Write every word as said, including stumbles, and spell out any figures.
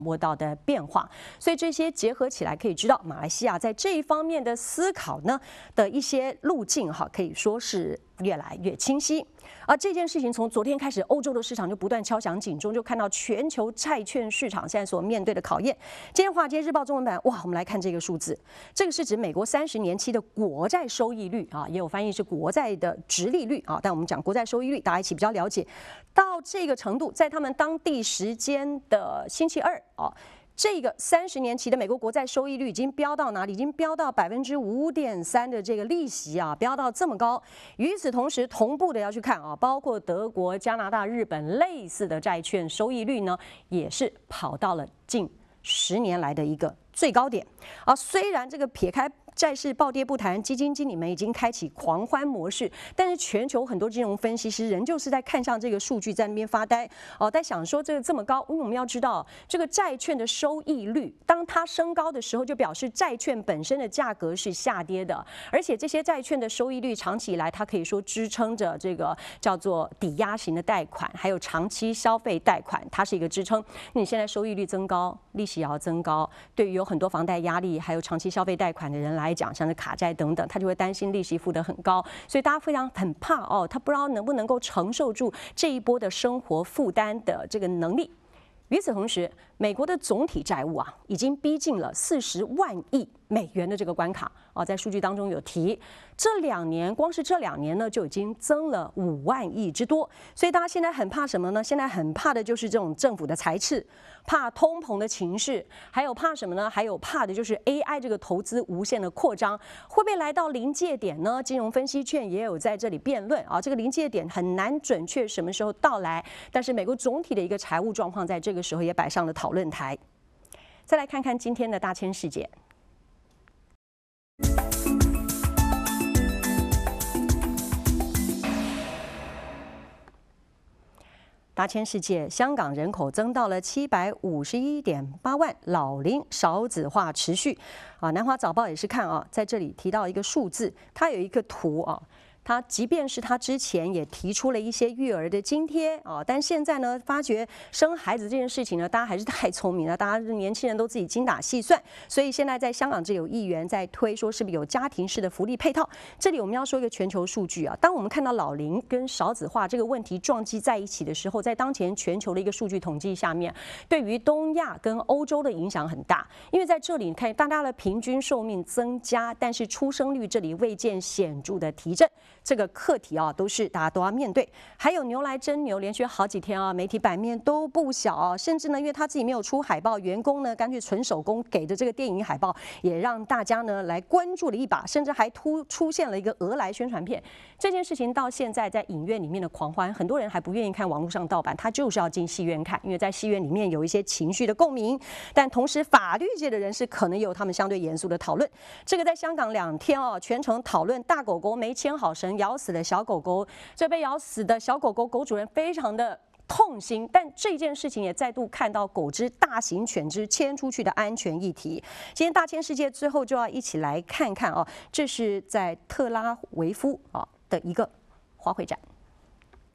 摸到的变化，所以这些结合起来，可以知道马来西亚在这一方面的思考呢的一些路径哈，可以说是越来越清晰。而这件事情从昨天开始，欧洲的市场就不断敲响警钟，就看到全球债券市场现在所面对的考验。今天《华尔街日报》中文版，哇，我们来看这个数字，这个是指美国三十年期的国债收益率啊，也有翻译是国债的殖利率啊，但我们讲国债收益率，大家一起比较了解。到这个程度，在他们当地时间的星期二啊。这个三十年期的美国国债收益率已经飙到哪里？已经飙到百分之五点三的这个利息啊，飙到这么高。与此同时，同步的要去看啊，包括德国、加拿大、日本类似的债券收益率呢，也是跑到了近十年来的一个最高点啊。虽然这个撇开债市暴跌不谈，基金经理们已经开启狂欢模式，但是全球很多金融分析师仍旧是在看上这个数据，在那边发呆哦，在想说这个这么高，因为我们要知道这个债券的收益率，当它升高的时候，就表示债券本身的价格是下跌的，而且这些债券的收益率长期以来，它可以说支撑着这个叫做抵押型的贷款，还有长期消费贷款，它是一个支撑。那你现在收益率增高，利息也要增高，对于有很多房贷压力，还有长期消费贷款的人来来讲，像是卡债等等，他就会担心利息付得很高，所以大家非常很怕哦，他不知道能不能够承受住这一波的生活负担的这个能力。与此同时，美国的总体债务啊，已经逼近了四十万亿美元的这个关卡啊，在数据当中有提，这两年光是这两年呢，就已经增了五万亿之多。所以大家现在很怕什么呢？现在很怕的就是这种政府的财赤，怕通膨的情势，还有怕什么呢？还有怕的就是 A I 这个投资无限的扩张，会不会来到临界点呢？金融分析圈也有在这里辩论啊，这个临界点很难准确什么时候到来，但是美国总体的一个财务状况在这个时候也摆上了讨论台。再来看看今天的大千世界。大千世界，香港人口增到了七百五十一点八万，老龄少子化持续。啊，南华早报也是看啊，在这里提到一个数字，它有一个图啊。他即便是他之前也提出了一些育儿的津贴啊，但现在呢，发觉生孩子这件事情呢，大家还是太聪明了，大家年轻人都自己精打细算，所以现在在香港这有议员在推说是不是有家庭式的福利配套。这里我们要说一个全球数据啊，当我们看到老龄跟少子化这个问题撞击在一起的时候，在当前全球的一个数据统计下面，对于东亚跟欧洲的影响很大，因为在这里你看大家的平均寿命增加，但是出生率这里未见显著的提振。这个课题啊，都是大家都要面对。还有牛来真牛，连续好几天啊，媒体版面都不小啊。甚至呢，因为他自己没有出海报，员工呢干脆纯手工给的这个电影海报，也让大家呢来关注了一把，甚至还突出现了一个俄来宣传片。这件事情到现在在影院里面的狂欢，很多人还不愿意看网络上盗版，他就是要进戏院看，因为在戏院里面有一些情绪的共鸣。但同时，法律界的人士可能也有他们相对严肃的讨论。这个在香港两天哦，全程讨论大狗狗没牵好绳。咬死的小狗狗，这被咬死的小狗狗狗主人非常的痛心，但这件事情也再度看到狗只、大型犬只牵出去的安全议题。今天大千世界最后就要一起来看看啊，这是在特拉维夫啊的一个花卉展。